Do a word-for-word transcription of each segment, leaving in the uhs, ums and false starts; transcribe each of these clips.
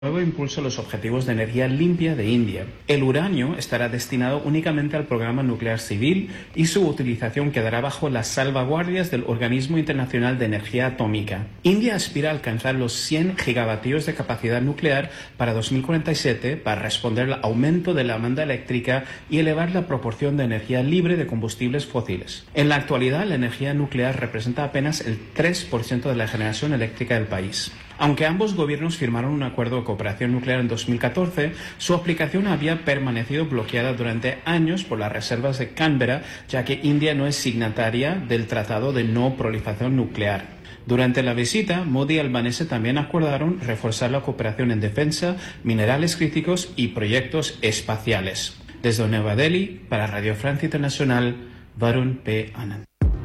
Nuevo impulso a los objetivos de energía limpia de India. El uranio estará destinado únicamente al programa nuclear civil y su utilización quedará bajo las salvaguardias del Organismo Internacional de Energía Atómica. India aspira a alcanzar los cien gigavatios de capacidad nuclear para dos mil cuarenta y siete para responder al aumento de la demanda eléctrica y elevar la proporción de energía libre de combustibles fósiles. En la actualidad, la energía nuclear representa apenas el tres por ciento de la generación eléctrica del país. Aunque ambos gobiernos firmaron un acuerdo de cooperación nuclear en dos mil catorce, su aplicación había permanecido bloqueada durante años por las reservas de Canberra, ya que India no es signataria del Tratado de No Proliferación Nuclear. Durante la visita, Modi y Albanese también acordaron reforzar la cooperación en defensa, minerales críticos y proyectos espaciales. Desde Nueva Delhi, para Radio Francia Internacional, Varun P. Anand.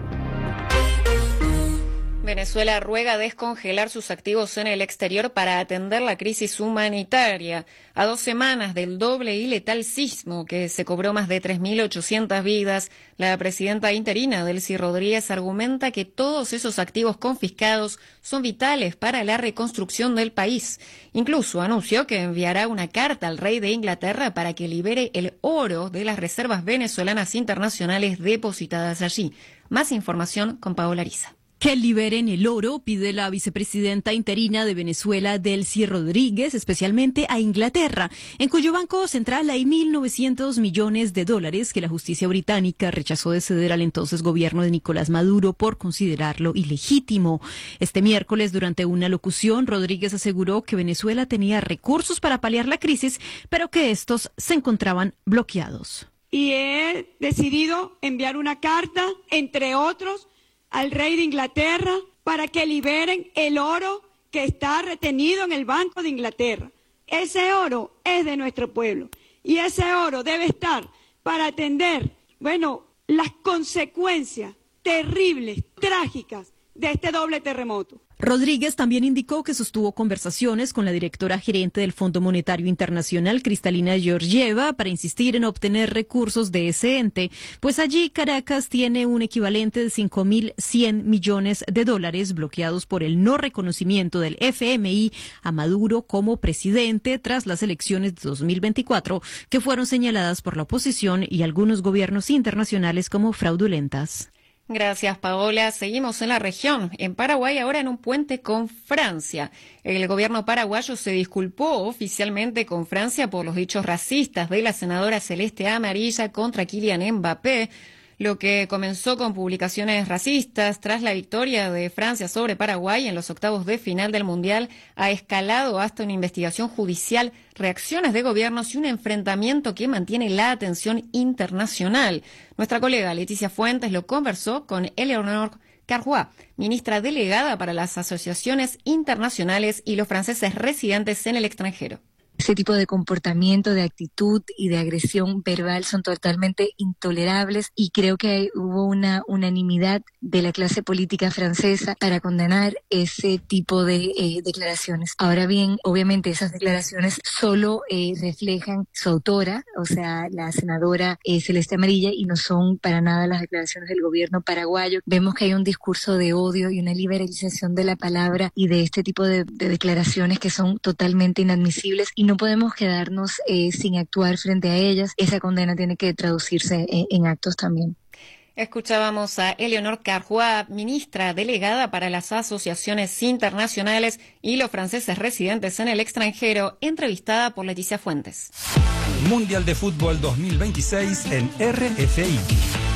Venezuela ruega descongelar sus activos en el exterior para atender la crisis humanitaria. A dos semanas del doble y letal sismo que se cobró más de tres mil ochocientas vidas, la presidenta interina, Delcy Rodríguez, argumenta que todos esos activos confiscados son vitales para la reconstrucción del país. Incluso anunció que enviará una carta al rey de Inglaterra para que libere el oro de las reservas venezolanas internacionales depositadas allí. Más información con Paola Ariza. Que liberen el oro, pide la vicepresidenta interina de Venezuela, Delcy Rodríguez, especialmente a Inglaterra, en cuyo banco central hay mil novecientos millones de dólares que la justicia británica rechazó de ceder al entonces gobierno de Nicolás Maduro por considerarlo ilegítimo. Este miércoles, durante una locución, Rodríguez aseguró que Venezuela tenía recursos para paliar la crisis, pero que estos se encontraban bloqueados. Y he decidido enviar una carta, entre otros, al rey de Inglaterra para que liberen el oro que está retenido en el Banco de Inglaterra. Ese oro es de nuestro pueblo y ese oro debe estar para atender, bueno, las consecuencias terribles, trágicas de este doble terremoto. Rodríguez también indicó que sostuvo conversaciones con la directora gerente del Fondo Monetario Internacional, Kristalina Georgieva, para insistir en obtener recursos de ese ente, pues allí Caracas tiene un equivalente de cinco mil cien millones de dólares bloqueados por el no reconocimiento del F M I a Maduro como presidente tras las elecciones de dos mil veinticuatro, que fueron señaladas por la oposición y algunos gobiernos internacionales como fraudulentas. Gracias, Paola. Seguimos en la región. En Paraguay, ahora en un puente con Francia. El gobierno paraguayo se disculpó oficialmente con Francia por los dichos racistas de la senadora Celeste Amarilla contra Kylian Mbappé, lo que comenzó con publicaciones racistas tras la victoria de Francia sobre Paraguay en los octavos de final del Mundial, ha escalado hasta una investigación judicial, reacciones de gobiernos y un enfrentamiento que mantiene la atención internacional. Nuestra colega Leticia Fuentes lo conversó con Eleonore Carroix, ministra delegada para las asociaciones internacionales y los franceses residentes en el extranjero. Ese tipo de comportamiento, de actitud y de agresión verbal son totalmente intolerables y creo que hubo una unanimidad de la clase política francesa para condenar ese tipo de eh, declaraciones. Ahora bien, obviamente esas declaraciones solo eh, reflejan su autora, o sea, la senadora eh, Celeste Amarilla, y no son para nada las declaraciones del gobierno paraguayo. Vemos que hay un discurso de odio y una liberalización de la palabra y de este tipo de, de declaraciones que son totalmente inadmisibles y no podemos quedarnos eh, sin actuar frente a ellas. Esa condena tiene que traducirse en, en actos también. Escuchábamos a Eleonore Carroix, ministra delegada para las asociaciones internacionales y los franceses residentes en el extranjero, entrevistada por Leticia Fuentes. Mundial de Fútbol dos mil veintiséis en R F I.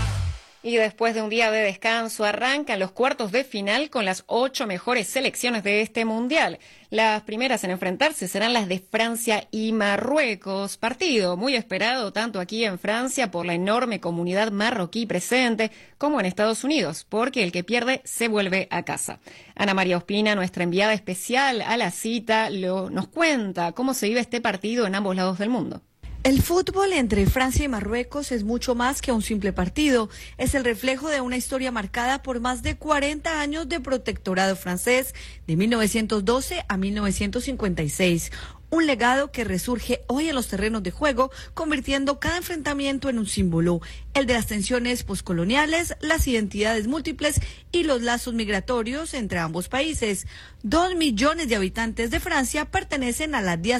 Y después de un día de descanso arrancan los cuartos de final con las ocho mejores selecciones de este Mundial. Las primeras en enfrentarse serán las de Francia y Marruecos. Partido muy esperado tanto aquí en Francia por la enorme comunidad marroquí presente como en Estados Unidos, porque el que pierde se vuelve a casa. Ana María Ospina, nuestra enviada especial a la cita, lo, nos cuenta cómo se vive este partido en ambos lados del mundo. El fútbol entre Francia y Marruecos es mucho más que un simple partido. Es el reflejo de una historia marcada por más de cuarenta años de protectorado francés, de mil novecientos doce a mil novecientos cincuenta y seis. un legado que resurge hoy en los terrenos de juego, convirtiendo cada enfrentamiento en un símbolo, el de las tensiones poscoloniales, las identidades múltiples y los lazos migratorios entre ambos países. Dos millones de habitantes de Francia pertenecen a la diáspora